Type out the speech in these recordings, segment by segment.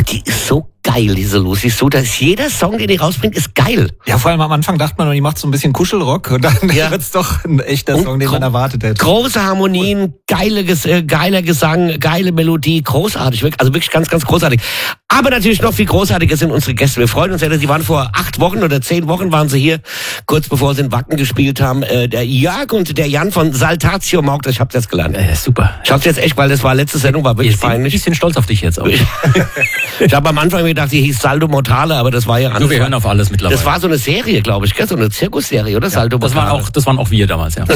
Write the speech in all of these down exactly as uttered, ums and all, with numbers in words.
die ist so geil, diese Lucy Sue. Dass jeder Song, den die rausbringt, ist geil. Ja, vor allem am Anfang dachte man, die macht so ein bisschen Kuschelrock und dann ja. wird's doch ein echter und Song, den man erwartet hätte. Große Harmonien, geile, äh, geiler Gesang, geile Melodie, großartig, wirklich, also wirklich ganz, ganz großartig. Aber natürlich noch viel großartiger sind unsere Gäste. Wir freuen uns ja, die waren vor acht Wochen oder zehn Wochen waren sie hier, kurz bevor sie in Wacken gespielt haben. Äh, der Jörg und der Jan von Saltatio Mauctus, ich hab's jetzt gelernt. Äh, super. Ich hab's jetzt echt, weil das war letzte Sendung, war wirklich peinlich. Ich bin ein bisschen stolz auf dich jetzt auch. Ich habe am Anfang gedacht, die hieß Saldo Mortale, aber das war ja anders. So, wir hören auf alles mittlerweile. Das war so eine Serie, glaube ich, gell? So eine Zirkusserie, oder? Ja, Saldo das Mortale. Waren auch, das waren auch wir damals, ja.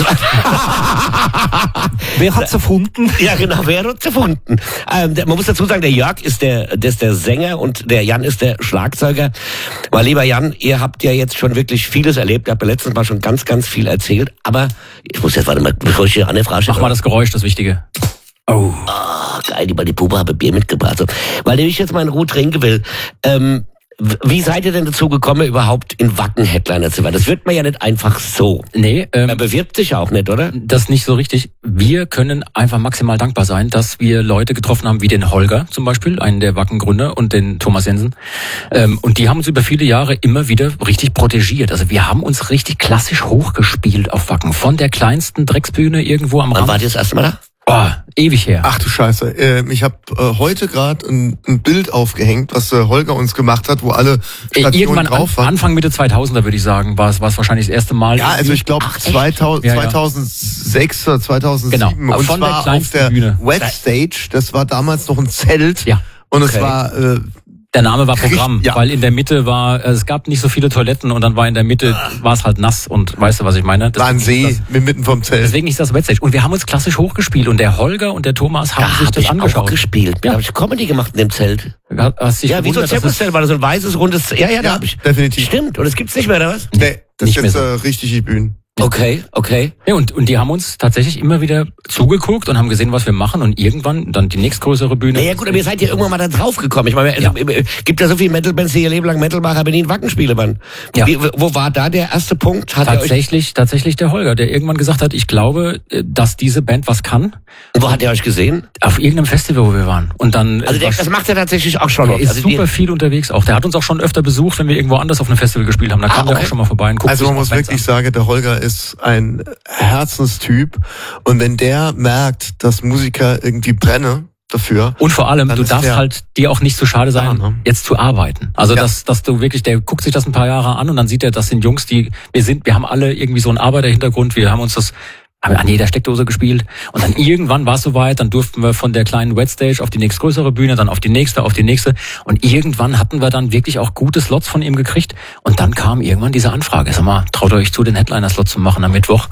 Wer hat's erfunden? Ja, genau, wer hat's erfunden? Ähm, der, man muss dazu sagen, der Jörg ist der, der ist der Sänger und der Jan ist der Schlagzeuger. Weil, lieber Jan, ihr habt ja jetzt schon wirklich vieles erlebt. Ihr habt ja letztens mal schon ganz, ganz viel erzählt. Aber ich muss jetzt, warte mal, bevor ich hier eine Frage stelle. Mach mal das Geräusch, das Wichtige. Oh. Oh, geil, die, die Puppe habe Bier mitgebracht. So. Weil ich jetzt mal in Ruhe trinken will. Ähm, Wie seid ihr denn dazu gekommen, überhaupt in Wacken Headliner zu werden? Das wird man ja nicht einfach so. Nee. Ähm, man bewirbt sich ja auch nicht, oder? Das nicht so richtig. Wir können einfach maximal dankbar sein, dass wir Leute getroffen haben, wie den Holger zum Beispiel, einen der Wacken-Gründer, und den Thomas Jensen. Ähm, und die haben uns über viele Jahre immer wieder richtig protegiert. Also wir haben uns richtig klassisch hochgespielt auf Wacken. Von der kleinsten Drecksbühne irgendwo am Rand. Wann wart ihr das erste Mal da? Oh, ewig her. Ach du Scheiße. Äh, ich habe äh, heute gerade ein, ein Bild aufgehängt, was äh, Holger uns gemacht hat, wo alle Stationen Irgendwann drauf waren. Anfang Mitte zweitausender würde ich sagen, war es war es wahrscheinlich das erste Mal. Ja, also ich glaube zweitausend, ja, ja. zweitauntauchsechs oder zweitausendsieben. Genau, und von zwar der auf der Bühne. Wet Stage. Das war damals noch ein Zelt. Ja. Und Okay. es war... Äh, Der Name war Programm, Ja. weil in der Mitte war, es gab nicht so viele Toiletten und dann war in der Mitte, war es halt nass und weißt du, was ich meine? war ein Deswegen See ist das, mitten vom Zelt. deswegen ist das Wetstage. Und wir haben uns klassisch hochgespielt und der Holger und der Thomas haben Da sich hab das ich angeschaut. auch gespielt. Da Ja. habe ich Comedy gemacht in dem Zelt. Hast dich Ja, wie so ein gewundert, dass es- Zirkuszelt, war das so ein weißes, rundes... Ja, ja, da Ja, hab ich... definitiv. Stimmt, und das gibt's nicht mehr, oder was? Nee, das Nicht ist jetzt mehr äh, richtig die Bühne. Okay, okay. Ja, und, und die haben uns tatsächlich immer wieder zugeguckt und haben gesehen, was wir machen und irgendwann dann die nächstgrößere Bühne. Naja gut, aber ihr seid ja irgendwann mal da drauf gekommen. Ich meine, also, Ja. äh, gibt ja so viele Metal-Bands, die ihr Leben lang Metal machen, aber nie in Wacken spielen waren. Ja. Wie, wo war da der erste Punkt? Hat er euch, Tatsächlich, tatsächlich der Holger, der irgendwann gesagt hat, ich glaube, dass diese Band was kann. wo hat er euch gesehen? Auf irgendeinem Festival, wo wir waren. Und dann, Also der, was- das macht er tatsächlich auch schon der noch. ist Also super die, viel unterwegs auch. Der hat uns auch schon öfter besucht, wenn wir irgendwo anders auf einem Festival gespielt haben. Da Ah, kam der okay. auch schon mal vorbei und guckt Also sich man muss auch Bands wirklich an. sagen, der Holger ist ein Herzenstyp. Und wenn der merkt, dass Musiker irgendwie brennen dafür... Und vor allem, Dann du ist darfst der- halt dir auch nicht zu schade sein, Ja, ne? jetzt zu arbeiten. Also Ja. dass, dass du wirklich, der guckt sich das ein paar Jahre an und dann sieht er, das sind Jungs, die, wir sind, wir haben alle irgendwie so einen Arbeiterhintergrund, wir haben uns das haben an jeder Steckdose gespielt und dann irgendwann war es soweit, dann durften wir von der kleinen Wet Stage auf die nächstgrößere Bühne, dann auf die nächste, auf die nächste und irgendwann hatten wir dann wirklich auch gute Slots von ihm gekriegt und dann kam irgendwann diese Anfrage, sag mal, traut euch zu, den Headliner-Slot zu machen am Mittwoch.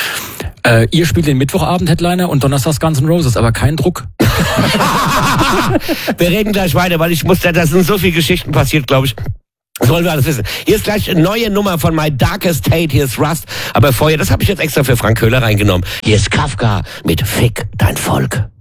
Äh, ihr spielt den Mittwochabend-Headliner und donnerstags Guns N' Roses, aber kein Druck. wir reden gleich weiter, weil ich muss, da sind so viele Geschichten passiert, glaube ich. Das wollen wir alles wissen. Hier ist gleich eine neue Nummer von My Darkest Hate. Hier ist Rust. Aber vorher, das habe ich jetzt extra für Frank Köhler reingenommen. Hier ist Kafka mit Fick dein Volk.